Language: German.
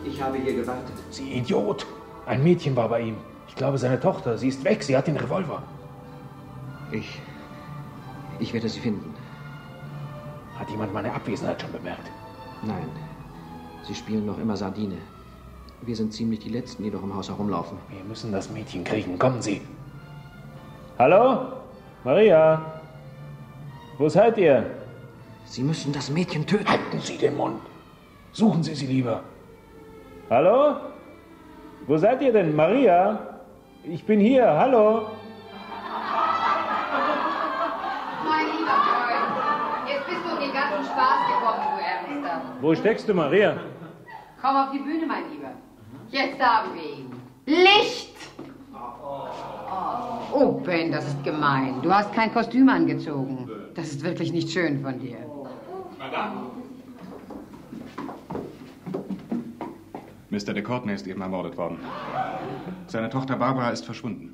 Ich habe hier gewartet. Sie Idiot! Ein Mädchen war bei ihm. Ich glaube, seine Tochter. Sie ist weg. Sie hat den Revolver. Ich werde sie finden. Hat jemand meine Abwesenheit schon bemerkt? Nein. Sie spielen noch immer Sardine. Wir sind ziemlich die Letzten, die noch im Haus herumlaufen. Wir müssen das Mädchen kriegen. Kommen Sie. Hallo? Maria? Wo seid ihr? Sie müssen das Mädchen töten. Halten Sie den Mund. Suchen Sie sie lieber. Hallo? Wo seid ihr denn? Maria? Ich bin hier. Hallo? Mein lieber Freund, jetzt bist du in den ganzen Spaß gekommen, du Ernster. Wo steckst du, Maria? Komm auf die Bühne, mein Lieber. Jetzt haben wir ihn. Licht! Oh, Ben, das ist gemein. Du hast kein Kostüm angezogen. Das ist wirklich nicht schön von dir. Mr. de Courtenay ist eben ermordet worden. Seine Tochter Barbara ist verschwunden.